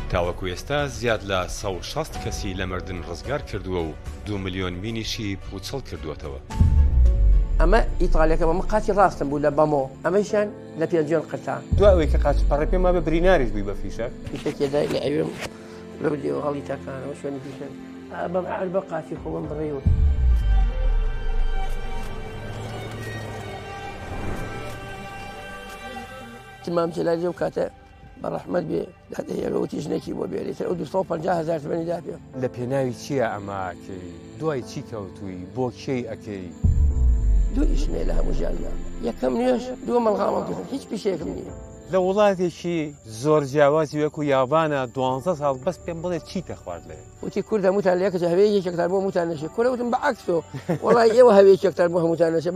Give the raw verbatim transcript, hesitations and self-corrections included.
تاوەکو ئێستا زیاد لە سەد و شەست کەسی لە مردن ڕزگار کردووە و دو ملیۆن مینیشی پوچەڵ کردووەتەوە. ئەمە ئیتالیەکە بەمە قاتی ڕاستم بوو لە بەمۆ ئەمەشان لە پێنجۆن قەتا دوای کە قاچپەڕە پێما بە بریناریش بووی بە فیشەک فیشەکێدای لە ئەوێم لە بدێەوە هەڵی تاکانەوە شوێنی فیشەک بەم عەل بە قاتی خۆڵم بڕێوە تمام جلال جو کاتە بەڕەحمەت بێ دادەیەوەتی ژنێکی بۆ بێرێتە ئەو دوو سەد و پەنجا هەزار تمەنی داپێ لە پێناوی چییە ئەماکەی دوای چی کەوتووی بۆ کێی ئەکەی دوو ئیشنێ لە هەموو ژیاندا یەکەم نوێژ دووە مەڵغاڵم کردن هیچ پیشەیەکم نییە لە وڵاتێکی زۆر جیاوازی وەکو یابانە دوانزە ساڵ بەس پێم بڵێ چیتە خوارد لێ وتی کوردە موتان لێکە هەوەیە یەکێکتان بۆ موتان نەشێ کوڕە وتم بە عەکسۆ وەڵای ئێوە هەوەیەکێکتان بۆ هەمووتان نەشێ